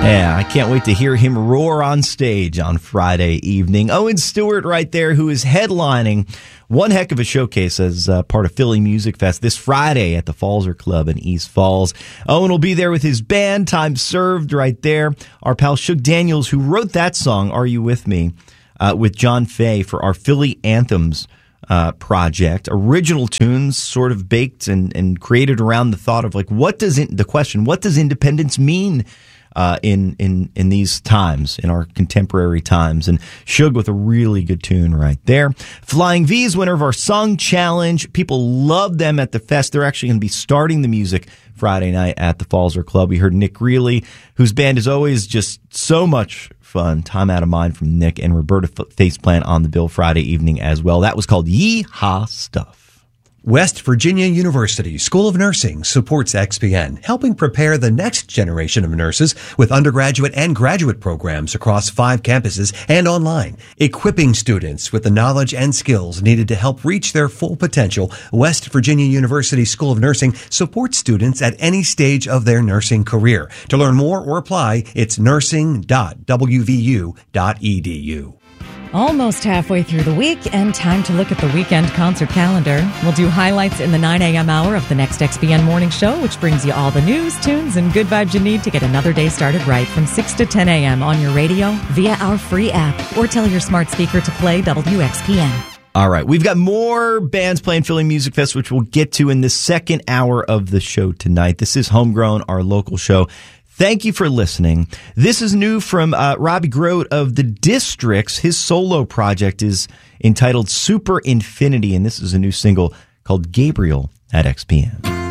Yeah, I can't wait to hear him roar on stage on Friday evening. Owen Stewart right there, who is headlining one heck of a showcase as part of Philly Music Fest this Friday at the Falzer Club in East Falls. Owen will be there with his band, Time Served, right there. Our pal Shug Daniels, who wrote that song, Are You With Me, with John Fay for our Philly Anthems project. Original tunes sort of baked and created around the thought of, like, what does independence mean in these times, in our contemporary times? And Shug with a really good tune right there. Flying V's winner of our Song Challenge. People love them at the fest. They're actually going to be starting the music Friday night at the Falzer Club. We heard Nick Greeley, whose band is always just so much fun. Time Out of Mind from Nick, and Roberta Faceplant on the bill Friday evening as well. That was called Yee-Haw Stuff. West Virginia University School of Nursing supports XPN, helping prepare the next generation of nurses with undergraduate and graduate programs across 5 campuses and online. Equipping students with the knowledge and skills needed to help reach their full potential, West Virginia University School of Nursing supports students at any stage of their nursing career. To learn more or apply, it's nursing.wvu.edu. Almost halfway through the week, and time to look at the weekend concert calendar. We'll do highlights in the 9 a.m. hour of the next XBN Morning Show, which brings you all the news, tunes, and good vibes you need to get another day started right from 6 to 10 a.m. on your radio, via our free app, or tell your smart speaker to play WXPN. All right, we've got more bands playing Philly Music Fest, which we'll get to in the second hour of the show tonight. This is Homegrown, our local show. Thank you for listening. This is new from Robbie Grote of The Districts. His solo project is entitled Super Infinity, and this is a new single called Gabriel at XPN.